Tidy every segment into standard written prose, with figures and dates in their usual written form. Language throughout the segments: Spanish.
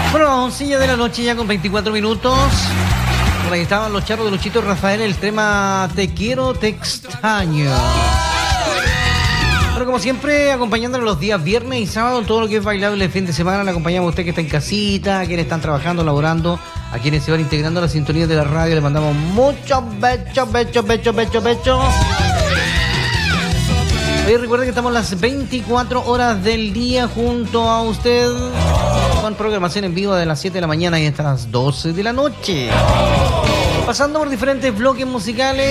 Bueno, 11 de la noche ya con 24 minutos. Por ahí estaban los charros de Luchito Rafael, el tema Te quiero, te extraño. Bueno, como siempre, acompañándole los días viernes y sábado, todo lo que es bailable el fin de semana. Le acompañamos a usted que está en casita, a quienes están trabajando, laborando, a quienes se van integrando a la sintonía de la radio. Le mandamos muchos bechos. Hoy recuerden que estamos las 24 horas del día junto a usted con programación en vivo de las 7 de la mañana y hasta las 12 de la noche. Pasando por diferentes bloques musicales.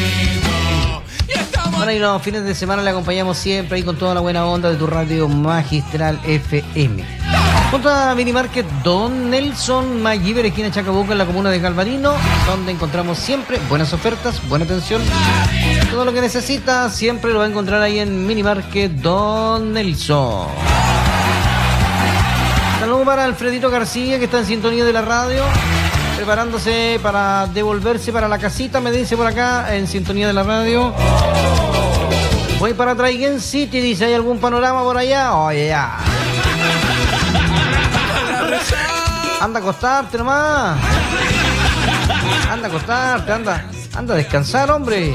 Bueno, y los fines de semana le acompañamos siempre ahí con toda la buena onda de tu radio Magistral FM. Junto a Minimarket Don Nelson, Mayiver, esquina Chacabuco, en la comuna de Galvarino, donde encontramos siempre buenas ofertas, buena atención. Todo lo que necesita siempre lo va a encontrar ahí en Minimarket Don Nelson. Saludos para Alfredito García, que está en sintonía de la radio, preparándose para devolverse para la casita, me dice por acá, en sintonía de la radio. Voy para Traigen City, dice, ¿hay algún panorama por allá? Oye, ya. Anda a acostarte nomás. Anda a acostarte, anda a descansar, hombre.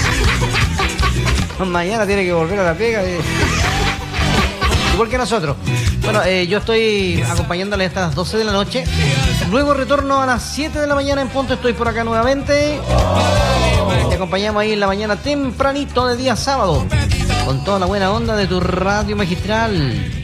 Mañana tiene que volver a la pega. Igual que nosotros. Bueno, yo estoy acompañándole hasta las 12 de la noche. Luego retorno a las 7 de la mañana en punto. Estoy por acá nuevamente. Te acompañamos ahí en la mañana tempranito de día sábado, con toda la buena onda de tu radio Magistral.